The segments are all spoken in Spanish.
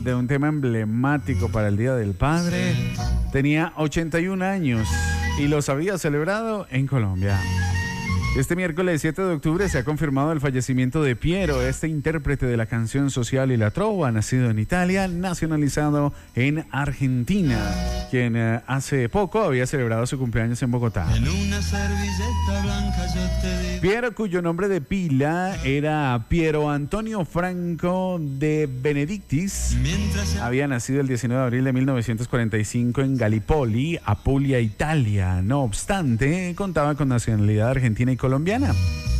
de un tema emblemático para el Día del Padre. Tenía 81 años y los había celebrado en Colombia. Este miércoles 7 de octubre se ha confirmado el fallecimiento de Piero, este intérprete de la canción social y la trova, nacido en Italia, nacionalizado en Argentina, quien hace poco había celebrado su cumpleaños en Bogotá. En una servilleta blanca yo te digo. Piero, cuyo nombre de pila era Piero Antonio Franco de Benedictis, había nacido el 19 de abril de 1945 en Gallipoli, Apulia, Italia. No obstante, contaba con nacionalidad argentina y colombiana.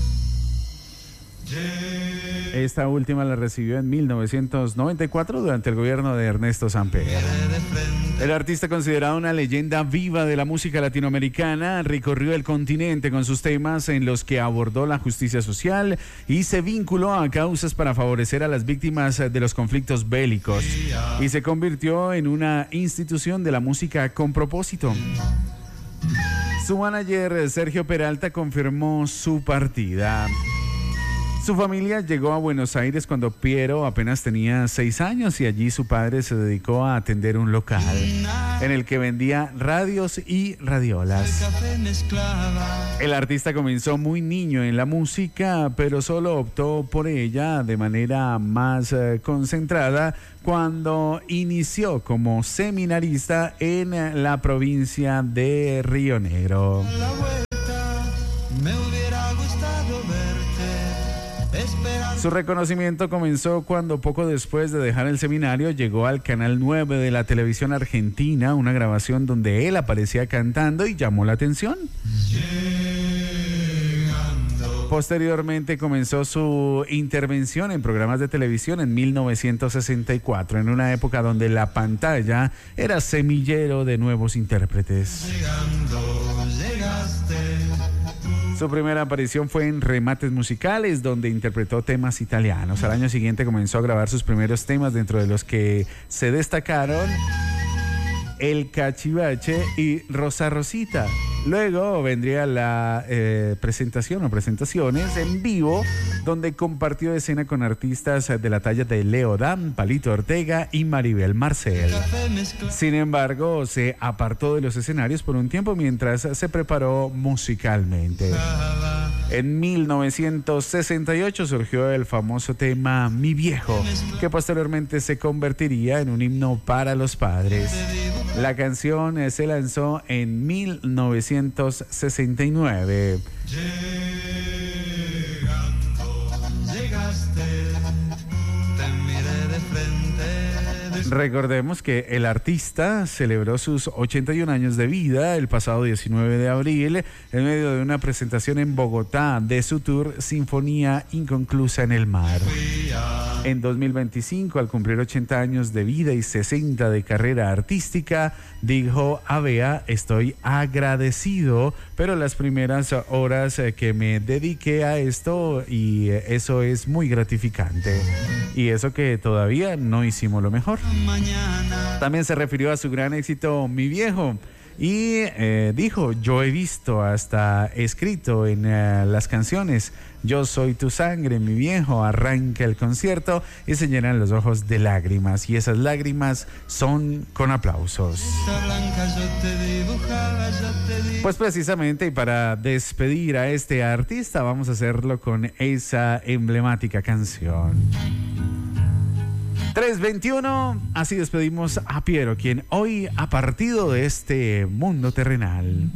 Esta última la recibió en 1994 durante el gobierno de Ernesto Samper. El artista, considerado una leyenda viva de la música latinoamericana, recorrió el continente con sus temas en los que abordó la justicia social y se vinculó a causas para favorecer a las víctimas de los conflictos bélicos, y se convirtió en una institución de la música con propósito. Su manager, Sergio Peralta, confirmó su partida. Su familia llegó a Buenos Aires cuando Piero apenas tenía 6 años y allí su padre se dedicó a atender un local en el que vendía radios y radiolas. El artista comenzó muy niño en la música, pero solo optó por ella de manera más concentrada cuando inició como seminarista en la provincia de Río Negro. Me hubiera gustado verte, esperando. Su reconocimiento comenzó cuando, poco después de dejar el seminario, llegó al Canal 9 de la televisión argentina una grabación donde él aparecía cantando y llamó la atención. Posteriormente comenzó su intervención en programas de televisión en 1964, en una época donde la pantalla era semillero de nuevos intérpretes. Llegaste. Su primera aparición fue en Remates Musicales, donde interpretó temas italianos. Al año siguiente comenzó a grabar sus primeros temas, dentro de los que se destacaron El Cachivache y Rosa Rosita. Luego vendría la presentaciones en vivo, donde compartió escena con artistas de la talla de Leo Dan, Palito Ortega y Maribel Marcel. Sin embargo, se apartó de los escenarios por un tiempo mientras se preparó musicalmente. En 1968 surgió el famoso tema Mi Viejo, que posteriormente se convertiría en un himno para los padres. La canción se lanzó en 1969. Llegaste, te miré de frente. Recordemos que el artista celebró sus 81 años de vida el pasado 19 de abril en medio de una presentación en Bogotá de su tour Sinfonía Inconclusa en el Mar. En 2025, al cumplir 80 años de vida y 60 de carrera artística, dijo a Bea: estoy agradecido, pero las primeras horas que me dediqué a esto, y eso es muy gratificante. Y eso que todavía no hicimos lo mejor. También se refirió a su gran éxito Mi Viejo y dijo: yo he visto, hasta escrito en las canciones, yo soy tu sangre, mi viejo. Arranca el concierto y se llenan los ojos de lágrimas, y esas lágrimas son con aplausos. Pues precisamente, y para despedir a este artista, vamos a hacerlo con esa emblemática canción. 3:21, así despedimos a Piero, quien hoy ha partido de este mundo terrenal.